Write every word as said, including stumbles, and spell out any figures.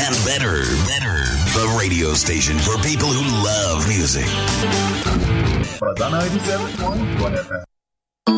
and better, better. The radio station for people who love music. Para ninety-seven point one F M.